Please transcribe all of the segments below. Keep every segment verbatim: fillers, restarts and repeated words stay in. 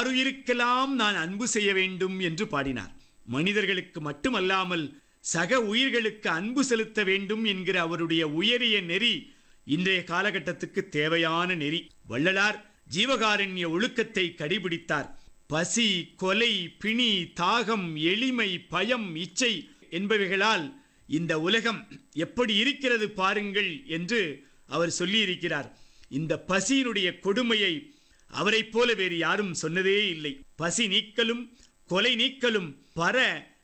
ஆருயிருக்கெல்லாம் நான் அன்பு செய்ய வேண்டும் என்று பாடினார். மனிதர்களுக்கு மட்டுமல்லாமல் சக உயிர்களுக்கு அன்பு செலுத்த வேண்டும் என்கிற அவருடைய உயரிய நெறி இன்றைய காலகட்டத்துக்கு தேவையான நெறி. வள்ளலார் ஜீவகாருண்ய ஒழுக்கத்தை கடைபிடித்தார். பசி, கொலை, பிணி, தாகம், எளிமை, பயம், இச்சை என்பவைகளால் இந்த உலகம் எப்படி இருக்கிறது பாருங்கள் என்று அவர் சொல்லியிருக்கிறார். இந்த பசியினுடைய கொடுமையை அவரைப் போல வேறு யாரும் சொன்னதே இல்லை. பசி நீக்கலும் கொலை நீக்கலும் பர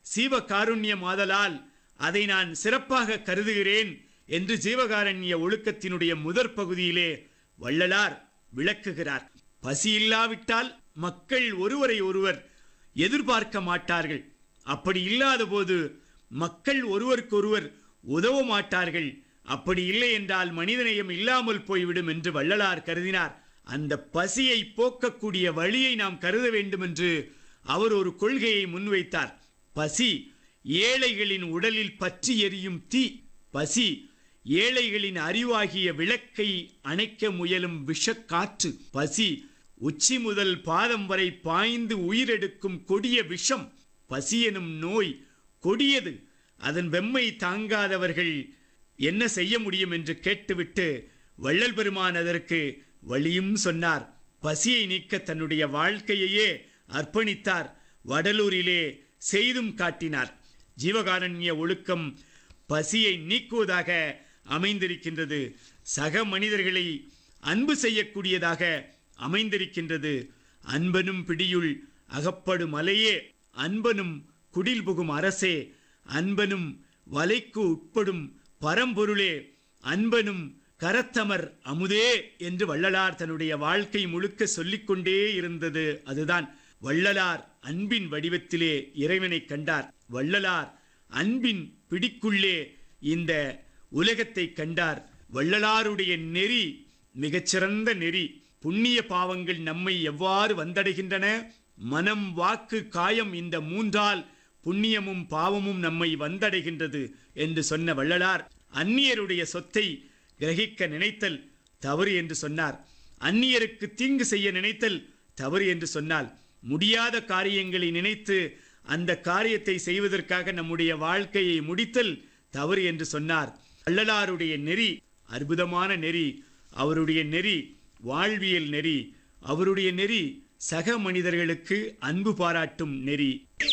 சீவகாருண்யமாதலால் அதை நான் சிறப்பாக கருதுகிறேன் என்று ஜீவகாருண்ய ஒழுக்கத்தினுடைய முதற் பகுதியிலே வள்ளலார் விளக்குகிறார். பசி இல்லாவிட்டால் மக்கள் ஒருவரை ஒருவர் எதிர்பார்க்க மாட்டார்கள். அப்படி இல்லாத போது மக்கள் ஒருவருக்கொருவர் உதவ மாட்டார்கள். அப்படி இல்லை என்றால் மனிதநேயம் இல்லாமல் போய்விடும் என்று வள்ளலார் கருதினார். அந்த பசியை போக்கக்கூடிய வழியை நாம் கருத வேண்டும் என்று அவர் ஒரு கொள்கையை முன்வைத்தார். பசி ஏழைகளின் உடலில் பற்றி எரியும் தீ. பசி ஏழைகளின் அறிவாகிய விளக்கை அணைக்க முயலும் விஷக்காற்று. பசி உச்சி முதல் பாதம் வரை பாய்ந்து உயிரெடுக்கும் கொடிய விஷம். பசி எனும் நோய் கொடியது. அதன் வெம்மை தாங்காதவர்கள் என்ன செய்ய முடியும் என்று கேட்டுவிட்டு வள்ளல் பெருமான் அதற்கு வழியும் சொன்னார். பசியை நீக்க தன்னுடைய வாழ்க்கையையே அர்ப்பணித்தார். வடலூரிலே செய்தும் காட்டினார். ஜீவகாருண்ய ஒழுக்கம் பசியை நீக்குவதாக அமைந்திருக்கின்றது. சக மனிதர்களை அன்பு செய்யக்கூடியதாக அமைந்திருக்கின்றது. அன்பனும் பிடியுள் அகப்படும் அலையே, அன்பனும் குடில் புகும் அரசே, அன்பனும் வலைக்கு உட்படும் பரம்பொருளே, அன்பனும் கரத்தமர் அமுதே என்று வள்ளலார் தன்னுடைய வாழ்க்கை முழுக்க சொல்லிக்கொண்டே இருந்தது. அதுதான் வள்ளலார் அன்பின் வடிவத்திலே இறைவனை கண்டார். வள்ளலார் அன்பின் பிடிக்குள்ளே இந்த உலகத்தை கண்டார். வள்ளலாருடைய நெறி மிகச்சிறந்த நெறி. புண்ணிய பாவங்கள் நம்மை எவ்வாறு வந்தடைகின்றன? மனம், வாக்கு, காயம், இந்த மூன்றால் புண்ணியமும் பாவமும் நம்மை வந்தடைகின்றது என்று சொன்ன வள்ளலார் அந்நியருடைய சொத்தை கிரகிக்க நினைத்தல் தவறு என்று சொன்னார். அந்நியருக்கு தீங்கு செய்ய நினைத்தல் தவறு என்று சொன்னால், முடியாத காரியங்களை நினைத்து அந்த காரியத்தை செய்வதற்காக நம்முடைய வாழ்க்கையை முடித்தல் தவறு என்று சொன்னார். வள்ளலாருடைய நெறி அற்புதமான நெறி. அவருடைய நெறி வாழ்வியல் நெறி. அவருடைய நெறி சக மனிதர்களுக்கு அன்பு பாராட்டும் நெறி.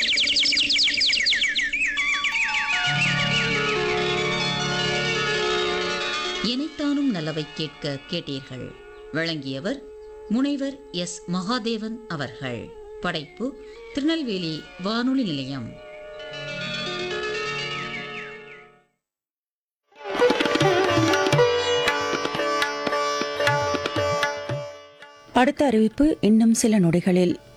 இணைத்தானும் நல்லவை கேட்க கேட்டீர்கள். வழங்கியவர் முனைவர் எஸ் மகாதேவன் அவர்கள். படைப்பு திருநெல்வேலி வானொலி நிலையம். அடுத்த அறிவிப்பு இன்னும் சில நொடிகளில்.